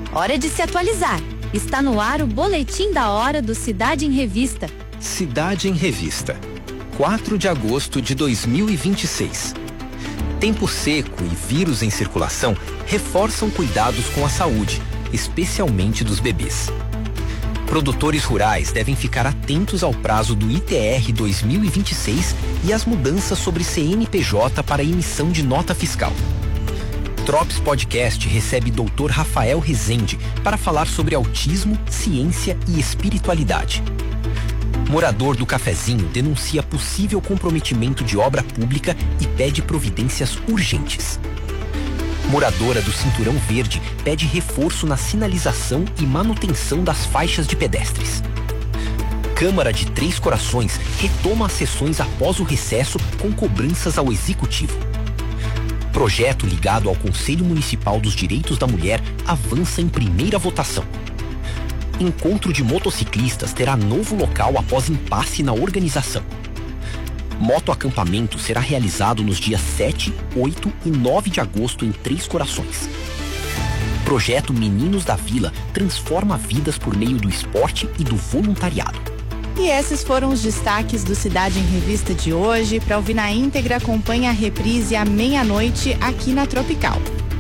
Hora de se atualizar. Está no ar o Boletim da Hora do Cidade em Revista. Cidade em Revista, 4 de agosto de 2026. Tempo seco e vírus em circulação reforçam cuidados com a saúde, especialmente dos bebês. Produtores rurais devem ficar atentos ao prazo do ITR 2026 e às mudanças sobre CNPJ para emissão de nota fiscal. Drops Podcast recebe Dr. Rafael Rezende para falar sobre autismo, ciência e espiritualidade. Morador do Cafezinho denuncia possível comprometimento de obra pública e pede providências urgentes. Moradora do Cinturão Verde pede reforço na sinalização e manutenção das faixas de pedestres. Câmara de Três Corações retoma as sessões após o recesso com cobranças ao Executivo. Projeto ligado ao Conselho Municipal dos Direitos da Mulher avança em primeira votação. Encontro de motociclistas terá novo local após impasse na organização. Motoacampamento será realizado nos dias 7, 8 e 9 de agosto em Três Corações. Projeto Meninos da Vila transforma vidas por meio do esporte e do voluntariado. E esses foram os destaques do Cidade em Revista de hoje. Para ouvir na íntegra, acompanhe a reprise à meia-noite aqui na Tropical.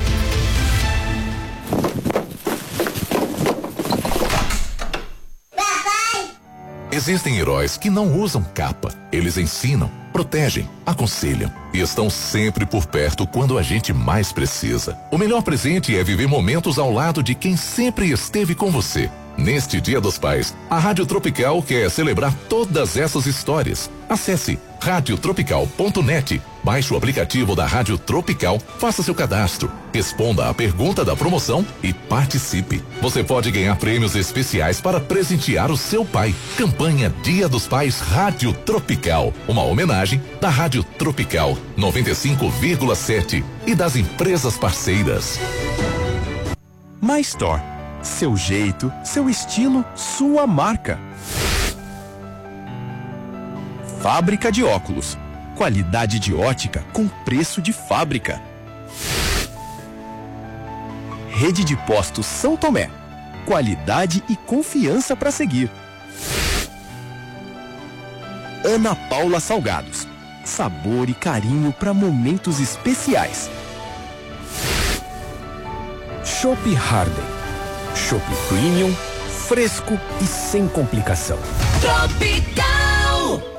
Existem heróis que não usam capa. Eles ensinam, protegem, aconselham e estão sempre por perto quando a gente mais precisa. O melhor presente é viver momentos ao lado de quem sempre esteve com você. Neste Dia dos Pais, a Rádio Tropical quer celebrar todas essas histórias. Acesse radiotropical.net, baixe o aplicativo da Rádio Tropical, faça seu cadastro, responda a pergunta da promoção e participe. Você pode ganhar prêmios especiais para presentear o seu pai. Campanha Dia dos Pais Rádio Tropical, uma homenagem da Rádio Tropical 95,7 e das empresas parceiras. MyStore. Seu jeito, seu estilo, sua marca. Fábrica de óculos. Qualidade de ótica com preço de fábrica. Rede de Postos São Tomé. Qualidade e confiança para seguir. Ana Paula Salgados. Sabor e carinho para momentos especiais. Chopp Harden. Chopp Premium, fresco e sem complicação. Tropical!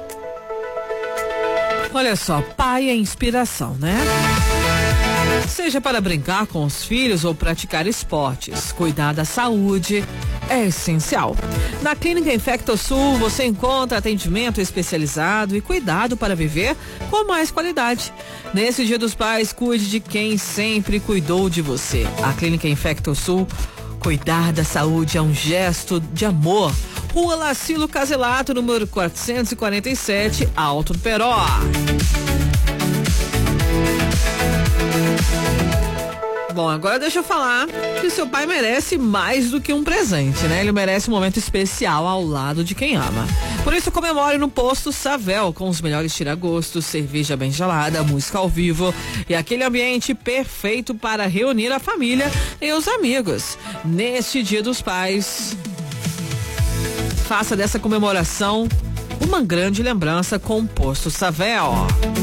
Olha só, pai é inspiração, né? Seja para brincar com os filhos ou praticar esportes, cuidar da saúde é essencial. Na Clínica InfectoSul você encontra atendimento especializado e cuidado para viver com mais qualidade. Nesse Dia dos Pais, cuide de quem sempre cuidou de você. A Clínica InfectoSul, cuidar da saúde é um gesto de amor. Rua Lacilo Caselato, número 447, Alto do Peró. Bom, agora deixa eu falar que o seu pai merece mais do que um presente, né? Ele merece um momento especial ao lado de quem ama. Por isso, comemore no Posto Savel, com os melhores tiragostos, cerveja bem gelada, música ao vivo e aquele ambiente perfeito para reunir a família e os amigos. Neste Dia dos Pais, faça dessa comemoração uma grande lembrança com o Posto Savel.